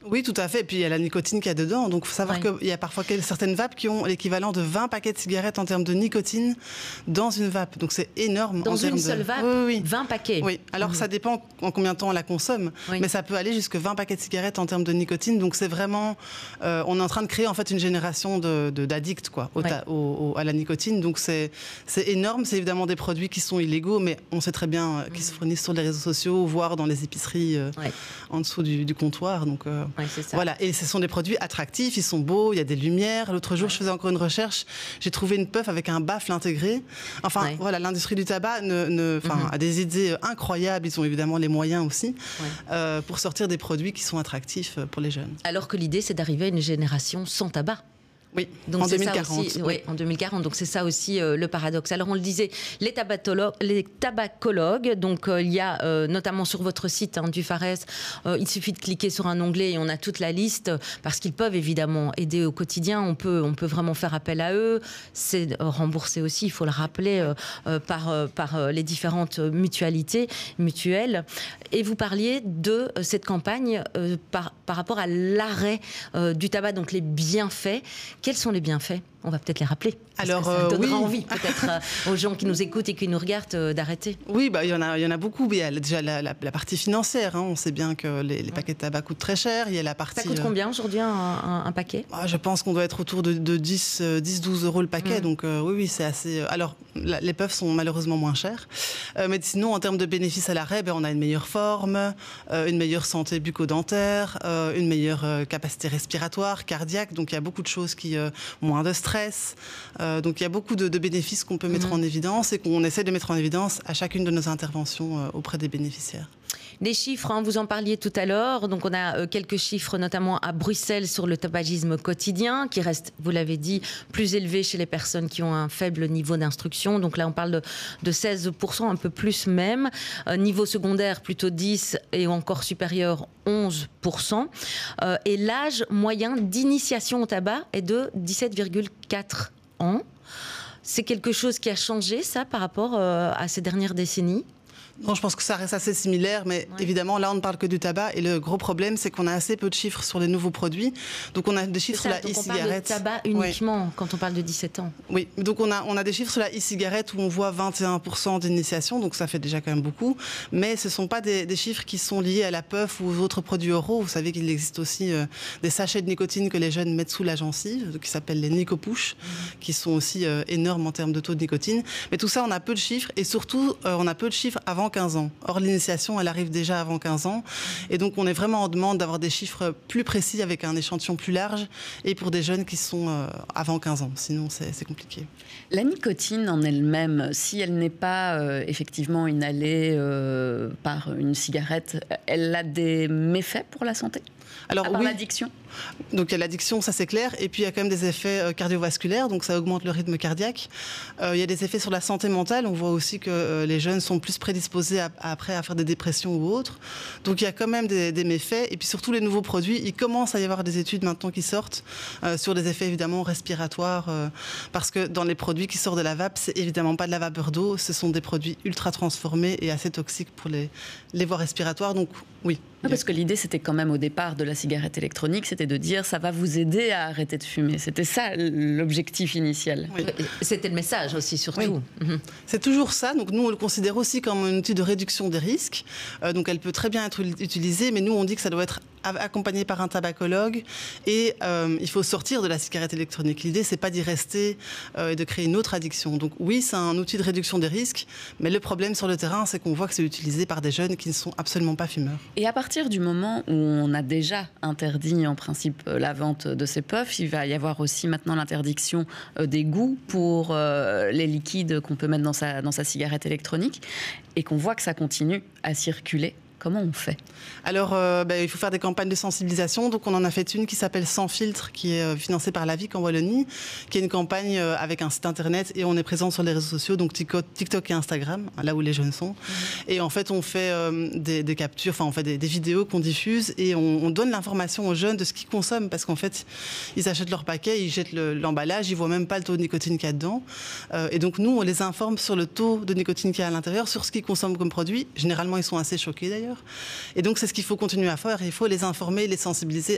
Oui, tout à fait. Et puis il y a la nicotine qu'il y a dedans. Donc il faut savoir qu'il y a parfois certaines vapes qui ont l'équivalent de 20 paquets de cigarettes en termes de nicotine dans une vape. Donc c'est énorme. Dans une seule vape, 20 paquets. Oui, alors ça dépend en combien de temps on la consomme. Mais ça peut aller jusqu'à 20 paquets de cigarettes en termes de nicotine. Donc c'est vraiment... on est en train de créer en fait une génération d'addicts quoi, à la nicotine. Donc c'est énorme. C'est évidemment des produits qui sont illégaux, mais on sait très bien qu'ils se fournissent sur les réseaux sociaux, voire dans les épiceries en dessous du comptoir. Donc c'est ça. voilà. Et ce sont des produits attractifs, ils sont beaux, il y a des lumières. L'autre jour, je faisais encore une recherche, j'ai trouvé une puff avec un baffle intégré. Enfin, voilà, l'industrie du tabac a des idées incroyables. Ils ont évidemment les moyens aussi pour sortir des produits qui sont attractifs pour les jeunes. Alors que l'idée, c'est d'arriver à une génération sans tabac. Oui, donc en 2040. Aussi, en 2040. Donc c'est ça aussi le paradoxe. Alors on le disait, les tabacologues, donc il y a notamment sur votre site du Fares, il suffit de cliquer sur un onglet et on a toute la liste parce qu'ils peuvent évidemment aider au quotidien. On peut vraiment faire appel à eux. C'est remboursé aussi, il faut le rappeler, par les différentes mutuelles. Et vous parliez de cette campagne par rapport à l'arrêt du tabac, donc les bienfaits. Quels sont les bienfaits ? On va peut-être les rappeler. Alors, ça donnera envie peut-être aux gens qui nous écoutent et qui nous regardent d'arrêter. Oui, il y en a beaucoup. Il y a déjà la partie financière. On sait bien que les paquets de tabac coûtent très cher. Il y a la partie. Ça coûte combien aujourd'hui un paquet ? Je pense qu'on doit être autour de 10-12 euros le paquet. Donc oui, c'est assez. Alors, les puffs sont malheureusement moins chères. Mais sinon, en termes de bénéfices à l'arrêt, on a une meilleure forme, une meilleure santé bucco-dentaire, une meilleure capacité respiratoire, cardiaque. Donc il y a beaucoup de choses moins de stress. Donc il y a beaucoup de bénéfices qu'on peut mettre en évidence et qu'on essaie de mettre en évidence à chacune de nos interventions auprès des bénéficiaires. Des chiffres, vous en parliez tout à l'heure. Donc on a quelques chiffres, notamment à Bruxelles, sur le tabagisme quotidien, qui reste, vous l'avez dit, plus élevé chez les personnes qui ont un faible niveau d'instruction. Donc là, on parle de 16%, un peu plus même. Niveau secondaire, plutôt 10% et encore supérieur, 11%. Et l'âge moyen d'initiation au tabac est de 17,4 ans. C'est quelque chose qui a changé, ça, par rapport à ces dernières décennies ? Non, je pense que ça reste assez similaire, mais évidemment, là, on ne parle que du tabac. Et le gros problème, c'est qu'on a assez peu de chiffres sur les nouveaux produits. Donc, on a des chiffres sur la e-cigarette. On parle de tabac uniquement quand on parle de 17 ans. Oui, donc on a des chiffres sur la e-cigarette où on voit 21% d'initiation, donc ça fait déjà quand même beaucoup. Mais ce ne sont pas des chiffres qui sont liés à la puff ou aux autres produits oraux. Vous savez qu'il existe aussi des sachets de nicotine que les jeunes mettent sous la gencive, qui s'appellent les Nicopush, qui sont aussi énormes en termes de taux de nicotine. Mais tout ça, on a peu de chiffres. Et surtout, on a peu de chiffres avant 15 ans. Or, l'initiation, elle arrive déjà avant 15 ans. Et donc, on est vraiment en demande d'avoir des chiffres plus précis avec un échantillon plus large et pour des jeunes qui sont avant 15 ans. Sinon, c'est compliqué. La nicotine en elle-même, si elle n'est pas effectivement inhalée par une cigarette, elle a des méfaits pour la santé ? Alors, à part l'addiction ? Donc il y a l'addiction, ça c'est clair, et puis il y a quand même des effets cardiovasculaires, donc ça augmente le rythme cardiaque. Il y a des effets sur la santé mentale, on voit aussi que les jeunes sont plus prédisposés après à faire des dépressions ou autres. Donc il y a quand même des méfaits, et puis surtout les nouveaux produits, il commence à y avoir des études maintenant qui sortent sur des effets évidemment respiratoires, parce que dans les produits qui sortent de la vape, c'est évidemment pas de la vapeur d'eau, ce sont des produits ultra transformés et assez toxiques pour les voies respiratoires, donc oui. Parce que l'idée, c'était quand même au départ de la cigarette électronique, c'était de dire ça va vous aider à arrêter de fumer. C'était ça l'objectif initial. Oui. C'était le message aussi, surtout. Oui. C'est toujours ça. Donc nous, on le considère aussi comme un outil de réduction des risques. Donc elle peut très bien être utilisée, mais nous, on dit que ça doit être accompagné par un tabacologue et il faut sortir de la cigarette électronique. L'idée, c'est pas d'y rester et de créer une autre addiction. Donc oui, c'est un outil de réduction des risques, mais le problème sur le terrain, c'est qu'on voit que c'est utilisé par des jeunes qui ne sont absolument pas fumeurs. Et à partir du moment où on a déjà interdit en principe la vente de ces puffs, il va y avoir aussi maintenant l'interdiction des goûts pour les liquides qu'on peut mettre dans sa cigarette électronique et qu'on voit que ça continue à circuler. Comment on fait ? Alors, il faut faire des campagnes de sensibilisation. Donc, on en a fait une qui s'appelle Sans filtre, qui est financée par la Vic en Wallonie, qui est une campagne avec un site internet et on est présent sur les réseaux sociaux, donc TikTok et Instagram, là où les jeunes sont. Et en fait, on fait des captures, on fait des vidéos qu'on diffuse et on donne l'information aux jeunes de ce qu'ils consomment parce qu'en fait, ils achètent leur paquet, ils jettent l'emballage, ils voient même pas le taux de nicotine qu'il y a dedans. Et donc, nous, on les informe sur le taux de nicotine qu'il y a à l'intérieur, sur ce qu'ils consomment comme produit. Généralement, ils sont assez choqués d'ailleurs. Et donc, c'est ce qu'il faut continuer à faire. Il faut les informer, les sensibiliser